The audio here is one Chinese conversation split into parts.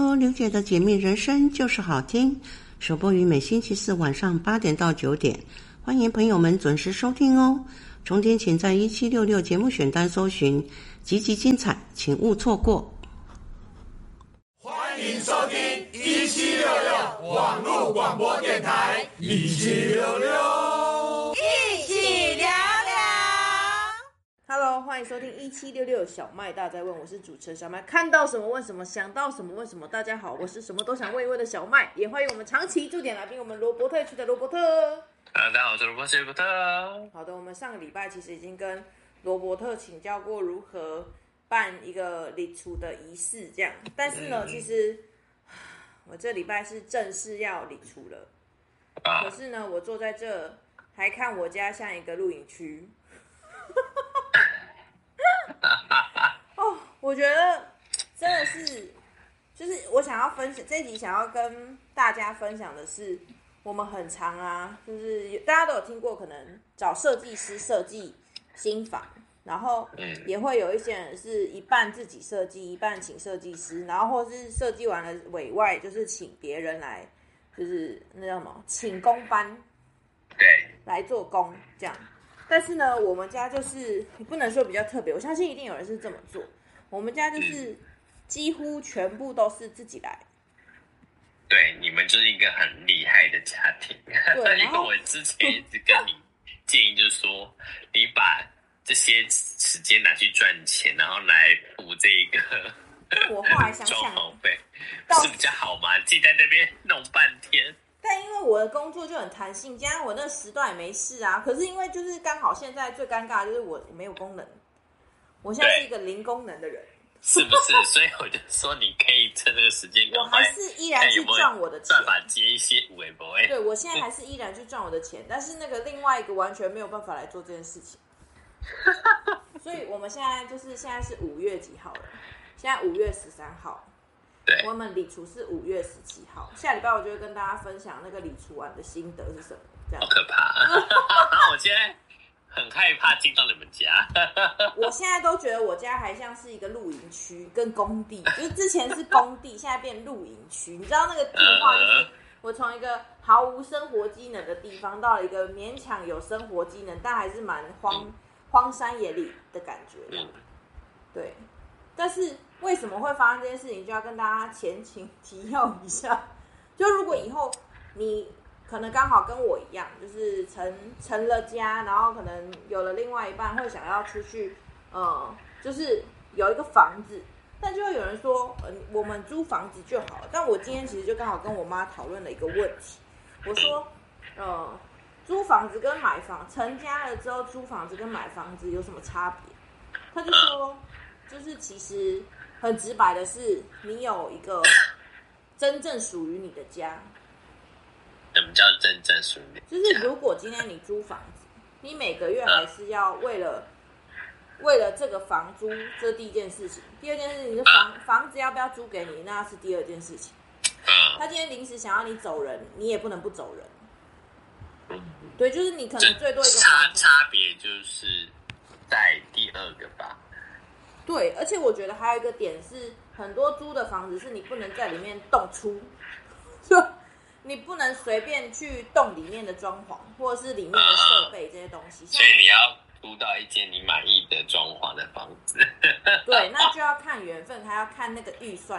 Hello， 刘姐的解密人生就是好听，首播于每星期四晚上8点到9点，欢迎朋友们准时收听哦。重点请在1766节目选单搜寻，集集精彩，请勿错过。 欢迎收听1766网络广播电台1766， 一起聊聊。Hello， 欢迎收听1766小麦大在问，我是主持人小麦。看到什么问什么，想到什么问什么。大家好，我是什么都想问一问的小麦，也欢迎我们长期驻点来宾，我们罗伯特区的罗伯特。 大家好，我是罗伯特。 好的，我们上个礼拜其实已经跟罗伯特请教过如何办一个礼厨的仪式，这样。但是呢，其实我这礼拜是正式要礼厨了，可是呢，我坐在这还看我家像一个露营区。哦，我觉得真的是，就是我想要分享这一集，想要跟大家分享的是，我们很常啊，就是大家都有听过，可能找设计师设计新房，然后也会有一些人是一半自己设计，一半请设计师，然后或是设计完了委外，就是请别人来，就是那叫什么，请工班， 对， 来做工这样。但是呢，我们家就是你不能说比较特别，我相信一定有人是这么做。我们家就是几乎全部都是自己来。 对，你们就是一个很厉害的家庭。对，因为我之前一直跟你建议，就是说你把这些时间拿去赚钱，然后来补这一个。 我后来想想， 装潢费是比较好嘛？自己在那边弄半天。 但因为我的工作就很弹性，加上我那个时段也没事啊。可是因为就是刚好现在最尴尬的就是我没有功能，我现在是一个零功能的人， 是不是？所以我就说你可以趁这个时间， 我还是依然去赚我的钱， 办法接一些微博。 对，我现在还是依然去赚我的钱，但是那个另外一个完全没有办法来做这件事情。所以我们现在是5月几号了？现在5月13号。 对， 我们礼厨是5月17号，下礼拜我就会跟大家分享那个礼厨完的心得是什么。这样好可怕！我现在很害怕进到你们家。 我现在都觉得我家还像是一个露营区跟工地，就是之前是工地，现在变露营区。你知道那个地化就是我从一个毫无生活机能的地方，到了一个勉强有生活机能，但还是蛮荒山野岭的感觉。对，但是为什么会发生这件事情，就要跟大家前情提要一下。就如果以后你可能刚好跟我一样，就是成了家，然后可能有了另外一半，会想要出去，就是有一个房子，但就会有人说，我们租房子就好了。但我今天其实就刚好跟我妈讨论了一个问题，我说，租房子跟买房，成家了之后租房子跟买房子有什么差别？他就说，就是其实很直白的是，你有一个真正属于你的家。 什么叫真正属于？ 就是如果今天你租房子，你每个月还是要为了这个房租，这是第一件事情。第二件事情是房子要不要租给你，那是第二件事情。他今天临时想要你走人，你也不能不走人。对，就是你可能最多一个差别就是在第二个吧。 对，而且我觉得还有一个点是，很多租的房子是你不能在里面动粗，就你不能随便去动里面的装潢，或者是里面的设备这些东西。 所以你要租到一间你满意的装潢的房子。 对，那就要看缘分，还要看那个预算。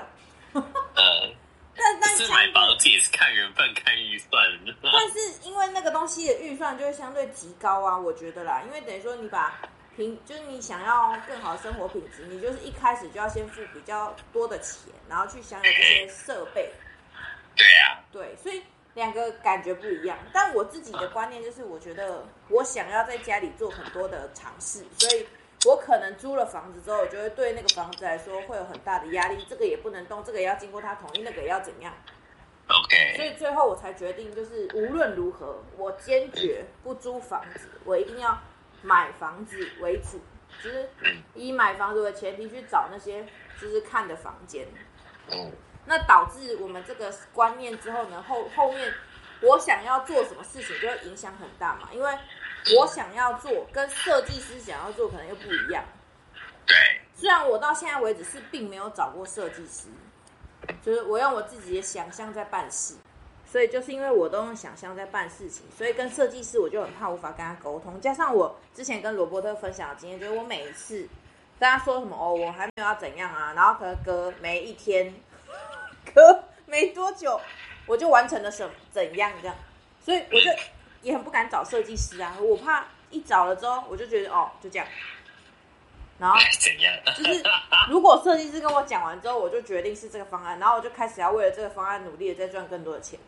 但是买房子也是看缘分、看预算。 但是因为那个东西的预算就会相对极高啊，我觉得啦，因为等于说你就是你想要更好的生活品质，你就是一开始就要先付比较多的钱，然后去享有这些设备。 对啊。 对，所以两个感觉不一样。但我自己的观念就是，我觉得我想要在家里做很多的尝试，所以我可能租了房子之后，我就会对那个房子来说会有很大的压力，这个也不能动，这个也要经过他同意，那个也要怎样。 OK。 所以最后我才决定，就是无论如何，我坚决不租房子，我一定要买房子为主，就是以买房子为前提去找那些就是看的房间。那导致我们这个观念之后呢，后面我想要做什么事情就会影响很大嘛，因为我想要做跟设计师想要做可能又不一样。 对， 虽然我到现在为止是并没有找过设计师， 就是我用我自己的想象在办事，所以就是因为我都用想象在办事情，所以跟设计师我就很怕无法跟他沟通。加上我之前跟罗伯特分享的经验，就是我每一次跟他说什么我还没有要怎样啊，然后可能隔没一天，隔没多久我就完成了怎样这样，所以我就也很不敢找设计师啊，我怕一找了之后我就觉得就这样。然后怎样？ 就是如果设计师跟我讲完之后，我就决定是这个方案，然后我就开始要为了这个方案努力的再赚更多的钱。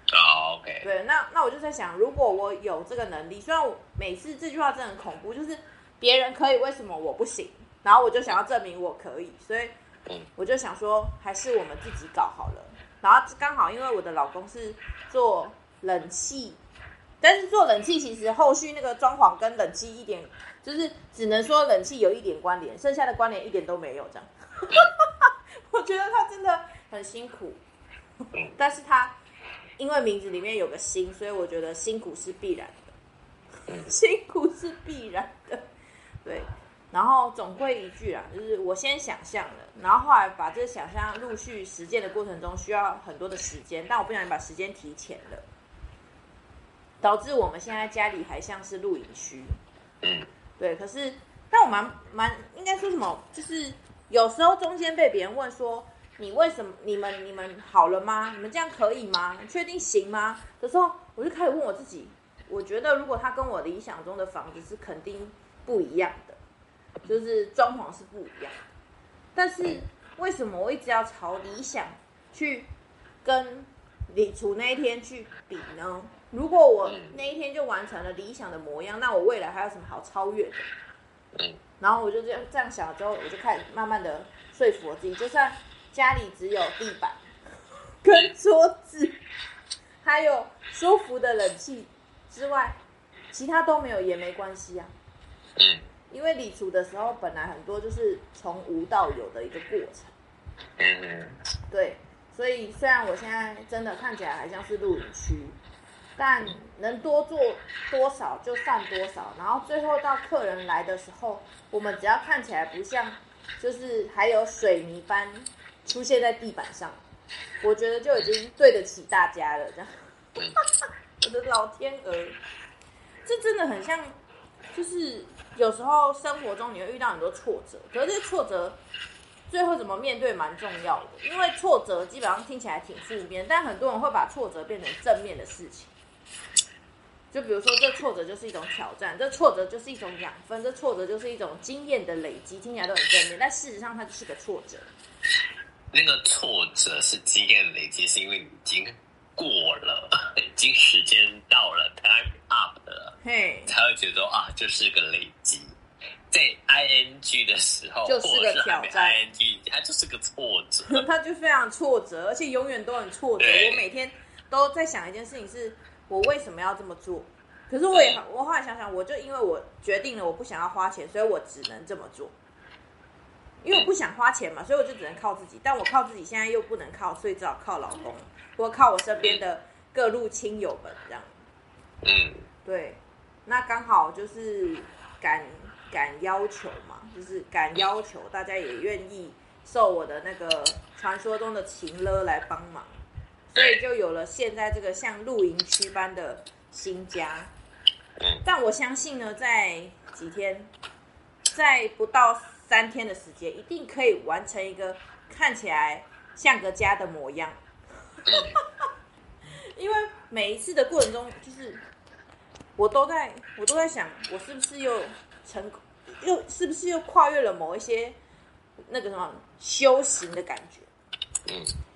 OK。 对，那我就在想，如果我有这个能力，虽然我每次这句话真的很恐怖，就是别人可以，为什么我不行？然后我就想要证明我可以，所以我就想说，还是我们自己搞好了。然后刚好因为我的老公是做冷气，但是做冷气其实后续那个装潢跟冷气一点，就是只能说冷气有一点关联，剩下的关联一点都没有这样。我觉得他真的很辛苦，但是他因为名字里面有个辛，所以我觉得辛苦是必然的，辛苦是必然的，对。然后总归一句啦，就是我先想象了，然后后来把这个想象陆续实践的过程中需要很多的时间，但我不小心把时间提前了，导致我们现在家里还像是露营区。对，可是但我蛮应该说什么，就是有时候中间被别人问说，你为什么你们好了吗？你们这样可以吗？你确定行吗？的时候，我就开始问我自己，我觉得如果它跟我理想中的房子是肯定不一样的，就是装潢是不一样的，但是为什么我一直要朝理想去跟理除那一天去比呢？如果我那一天就完成了理想的模样，那我未来还有什么好超越的？然后我就这样想了之后，我就开始慢慢的说服我自己，就算家里只有地板跟桌子还有舒服的冷气之外，其他都没有也没关系啊。因为理除的时候本来很多就是从无到有的一个过程。对，所以虽然我现在真的看起来还像是露营区，但能多做多少就算多少，然后最后到客人来的时候，我们只要看起来不像就是还有水泥般出现在地板上，我觉得就已经对得起大家了这样。我的老天鹅，这真的很像，就是有时候生活中你会遇到很多挫折，可是这些挫折最后怎么面对蛮重要的，因为挫折基本上听起来挺负面，但很多人会把挫折变成正面的事情。就比如说，这挫折就是一种挑战，这挫折就是一种养分，这挫折就是一种经验的累积，听起来都很正面，但事实上它就是个挫折。 那个挫折是经验累积，是因为你已经过了，已经时间到了 ，time up 了，才会觉得这是个累积。在 ing 的时候， 就是个挑战 ，ing 它就是个挫折， 它就非常挫折，而且永远都很挫折。我每天都在想一件事情是。我为什么要这么做？可是我后来想想，我就因为我决定了我不想要花钱，所以我只能这么做。因为我不想花钱嘛，所以我就只能靠自己。但我靠自己现在又不能靠，所以只好靠老公，或靠我身边的各路亲友们这样。对，那刚好就是敢要求嘛，就是敢要求，大家也愿意受我的那个传说中的情勒来帮忙。所以就有了现在这个像露营区般的新家。但我相信呢，在几天，在不到3天的时间，一定可以完成一个看起来像个家的模样。因为每一次的过程中，就是我都在想，我是不是又是不是又跨越了某一些那个什么修行的感觉。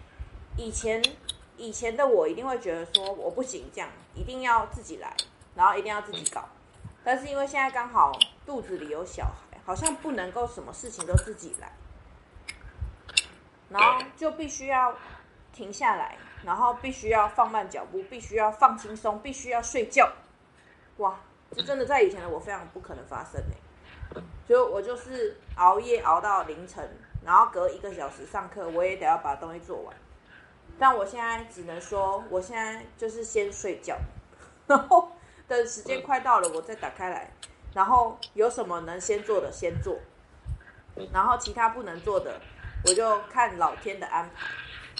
以前的我一定会觉得说我不行，这样一定要自己来，然后一定要自己搞。但是因为现在刚好肚子里有小孩，好像不能够什么事情都自己来，然后就必须要停下来，然后必须要放慢脚步，必须要放轻松，必须要睡觉。哇，这真的在以前的我非常不可能发生欸。就我就是熬夜熬到凌晨，然后隔1个小时上课，我也得要把东西做完。但我现在只能说，我现在就是先睡觉，然后等时间快到了，我再打开来，然后有什么能先做的先做，然后其他不能做的，我就看老天的安排。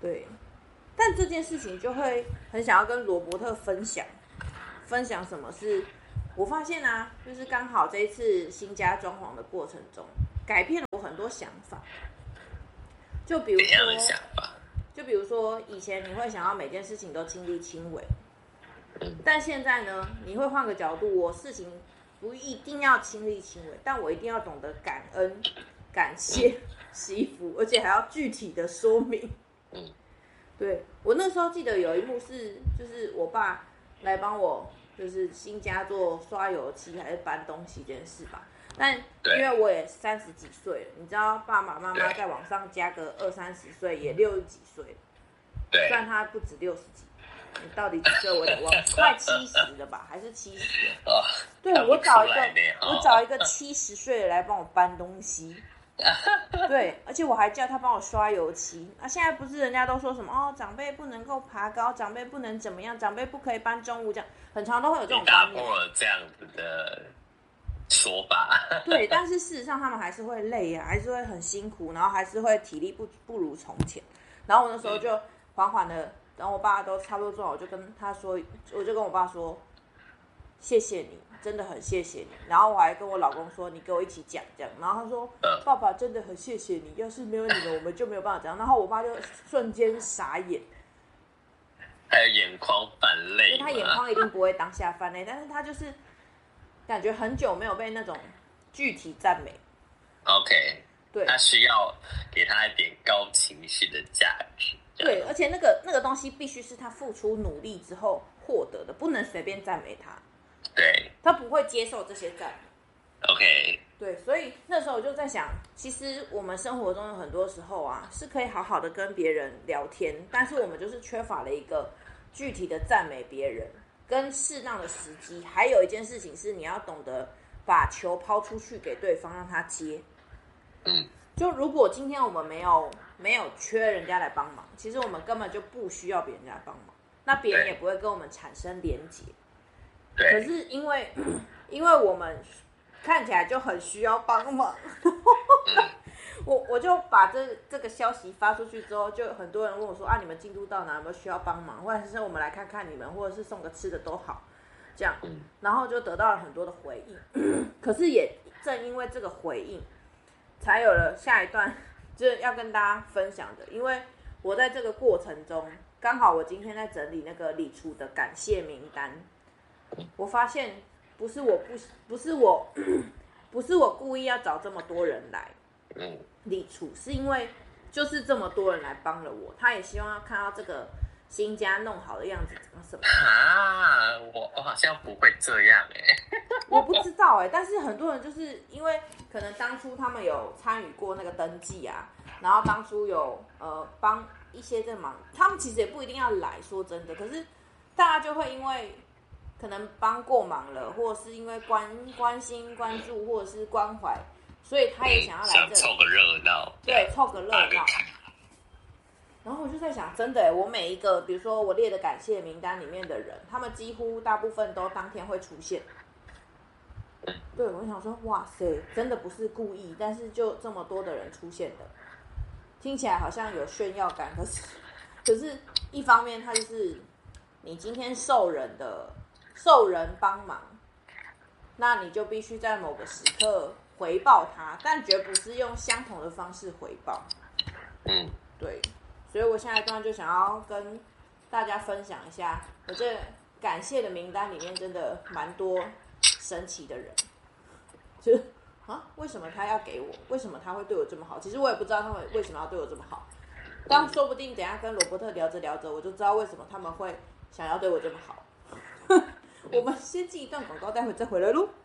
对，但这件事情就会很想要跟罗伯特分享什么是我发现啊，就是刚好这一次新家装潢的过程中，改变了我很多想法。就比如说， 怎样的想法？ 就比如说，以前你会想要每件事情都亲力亲为，但现在呢，你会换个角度，我事情不一定要亲力亲为，但我一定要懂得感恩、感谢、惜福，而且还要具体的说明。对，我那时候记得有一幕是，就是我爸来帮我，就是新家做刷油漆还是搬东西这件事吧。但因为我也30几岁了，你知道爸爸妈妈再往上加个20-30岁，也60几岁了。 对， 虽然他不止60几，你到底几岁我有点忘了，快70了吧，还是70了？对，我找一个70岁的来帮我搬东西。对，而且我还叫他帮我刷油漆。现在不是人家都说什么长辈不能够爬高，长辈不能怎么样，长辈不可以搬重物，这样很常都会有这种观念。 打破了这样子的说法。 对，但是事实上他们还是会累啊，还是会很辛苦，然后还是会体力不如从前。然后我那时候就缓缓的，等我爸都差不多做好，我就跟他说，我就跟我爸说，谢谢你，真的很谢谢你。然后我还跟我老公说，你跟我一起讲这样。然后他说，爸爸真的很谢谢你，要是没有你们，我们就没有办法这样。然后我爸就瞬间傻眼， 还有眼眶泛泪， 因为他眼眶一定不会当下泛泪，但是他就是感觉很久没有被那种具体赞美。 OK， 对， 他需要给他一点高情绪的价值。 对，而且那个东西必须是他付出努力之后获得的，不能随便赞美他。 对， 他不会接受这些赞美。 OK， 对，所以那时候我就在想，其实我们生活中有很多时候啊，是可以好好的跟别人聊天，但是我们就是缺乏了一个具体的赞美别人跟适当的时机。还有一件事情是，你要懂得把球抛出去给对方，让他接。就如果今天我们没有缺人家来帮忙，其实我们根本就不需要别人家帮忙，那别人也不会跟我们产生连结。可是因为我们看起来就很需要帮忙，我就把这个消息发出去之后，就很多人问我说你们进度到哪，有没有需要帮忙，或者是我们来看看你们，或者是送个吃的都好，这样，然后就得到了很多的回应。可是也正因为这个回应，才有了下一段就是要跟大家分享的。因为我在这个过程中，刚好我今天在整理那个理出的感谢名单，我发现不是我故意要找这么多人来理出，是因为就是这么多人来帮了我，他也希望要看到这个新家弄好的样子什么我好像不会这样我不知道但是很多人就是因为可能当初他们有参与过那个登记啊，然后当初有帮一些这忙，他们其实也不一定要来，说真的，可是大家就会因为可能帮过忙了，或者是因为关心关注或者是关怀，所以他也想要来这里凑个热闹， 对，凑个热闹。然后我就在想，真的我每一个比如说我列的感谢名单里面的人，他们几乎大部分都当天会出现。对，我想说哇塞，真的不是故意，但是就这么多的人出现的，听起来好像有炫耀感，可是一方面他就是你今天受人帮忙，那你就必须在某个时刻回报他，但绝不是用相同的方式回报。对，所以我下一段就想要跟大家分享一下，我这感谢的名单里面真的蛮多神奇的人，就是为什么他要给我？为什么他会对我这么好？其实我也不知道他们为什么要对我这么好，但说不定等一下跟罗伯特聊着聊着，我就知道为什么他们会想要对我这么好。我们先进一段广告，待会再回来喽。